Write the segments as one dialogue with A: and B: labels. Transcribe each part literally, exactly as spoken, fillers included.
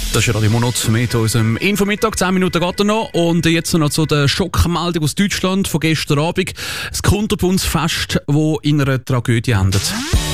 A: Das ist Radio Monat mit unserem Infomittag. zehn Minuten geht er noch. Und jetzt noch zu der Schockmeldung aus Deutschland von gestern Abend. Das Kunterbundsfest, das in einer Tragödie endet.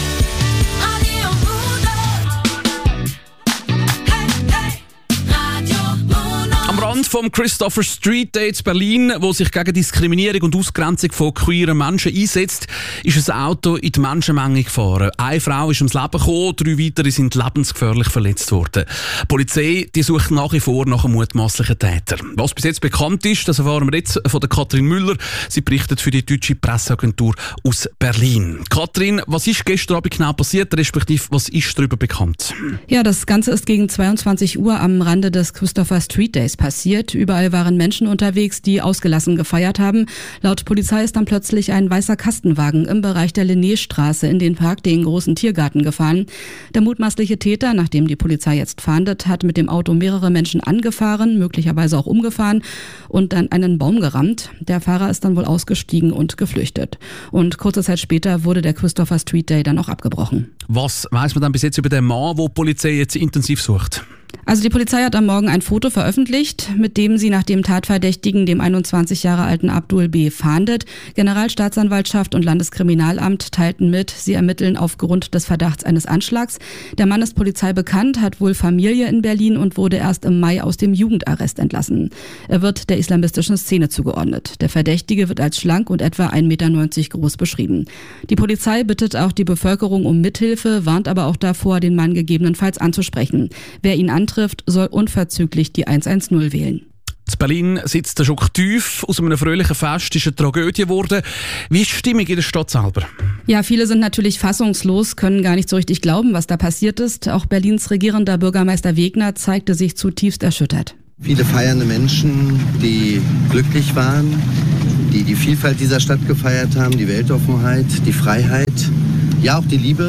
A: Vom Christopher Street Day in Berlin, wo sich gegen Diskriminierung und Ausgrenzung von queeren Menschen einsetzt, ist ein Auto in die Menschenmenge gefahren. Eine Frau ist ums Leben gekommen, drei weitere sind lebensgefährlich verletzt worden. Die Polizei die sucht nach wie vor nach einem mutmaßlichen Täter. Was bis jetzt bekannt ist, das erfahren wir jetzt von der Katrin Müller. Sie berichtet für die deutsche Presseagentur aus Berlin. Katrin, was ist gestern Abend genau passiert, respektive was ist darüber bekannt?
B: Ja, das Ganze ist gegen zweiundzwanzig Uhr am Rande des Christopher Street Days passiert. Überall waren Menschen unterwegs, die ausgelassen gefeiert haben. Laut Polizei ist dann plötzlich ein weißer Kastenwagen im Bereich der Linnéstraße in den Park, den großen Tiergarten, gefahren. Der mutmaßliche Täter, nachdem die Polizei jetzt fahndet, hat mit dem Auto mehrere Menschen angefahren, möglicherweise auch umgefahren und dann einen Baum gerammt. Der Fahrer ist dann wohl ausgestiegen und geflüchtet. Und kurze Zeit später wurde der Christopher Street Day dann auch abgebrochen.
A: Was weiss man dann bis jetzt über den Mann, wo die Polizei jetzt intensiv sucht?
B: Also die Polizei hat am Morgen ein Foto veröffentlicht, mit dem sie nach dem Tatverdächtigen, dem einundzwanzig Jahre alten Abdul B., fahndet. Generalstaatsanwaltschaft und Landeskriminalamt teilten mit, sie ermitteln aufgrund des Verdachts eines Anschlags. Der Mann ist Polizei bekannt, hat wohl Familie in Berlin und wurde erst im Mai aus dem Jugendarrest entlassen. Er wird der islamistischen Szene zugeordnet. Der Verdächtige wird als schlank und etwa ein Meter neunzig groß beschrieben. Die Polizei bittet auch die Bevölkerung um Mithilfe, warnt aber auch davor, den Mann gegebenenfalls anzusprechen. Wer ihn antrifft, soll unverzüglich die hundertzehn wählen.
A: In Berlin sitzt der Schock tief. Aus einem fröhlichen Fest ist eine Tragödie geworden. Wie ist die Stimmung in der Stadt selber?
B: Ja, viele sind natürlich fassungslos, können gar nicht so richtig glauben, was da passiert ist. Auch Berlins regierender Bürgermeister Wegner zeigte sich zutiefst erschüttert.
C: Viele feiernde Menschen, die glücklich waren, die die Vielfalt dieser Stadt gefeiert haben, die Weltoffenheit, die Freiheit, ja auch die Liebe.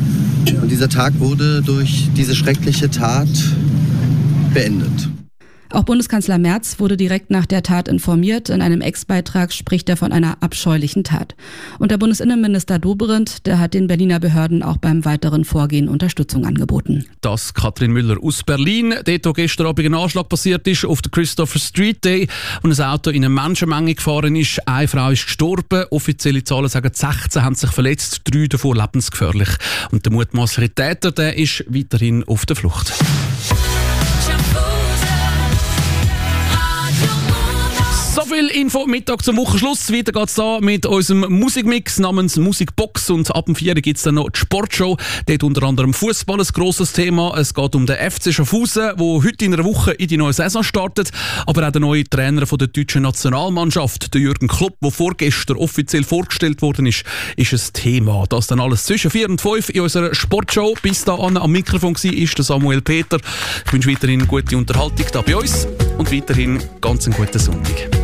C: Und dieser Tag wurde durch diese schreckliche Tat beendet.
B: Auch Bundeskanzler Merz wurde direkt nach der Tat informiert. In einem Ex-Beitrag spricht er von einer abscheulichen Tat. Und der Bundesinnenminister Dobrindt, der hat den Berliner Behörden auch beim weiteren Vorgehen Unterstützung angeboten.
A: Das Katrin Müller aus Berlin. Dort, wo gestern Abend ein Anschlag passiert ist auf der Christopher Street Day und ein Auto in eine Menschenmenge gefahren ist. Eine Frau ist gestorben. Offizielle Zahlen sagen, sechzehn haben sich verletzt, drei davon lebensgefährlich. Und der mutmaßliche Täter, der ist weiterhin auf der Flucht. So viel Info Mittag zum Wochenschluss. Weiter geht's da mit unserem Musikmix namens Musikbox und ab dem vier gibt es dann noch die Sportshow. Dort unter anderem Fußball ein grosses Thema. Es geht um den F C Schaffhausen, der heute in einer Woche in die neue Saison startet. Aber auch der neue Trainer von der deutschen Nationalmannschaft, der Jürgen Klopp, der vorgestern offiziell vorgestellt worden ist, ist ein Thema. Das dann alles zwischen vier und fünf in unserer Sportshow. Bis dahin am Mikrofon war ist der Samuel Peter. Ich wünsche weiterhin gute Unterhaltung da bei uns und weiterhin ganz einen guten Sonntag.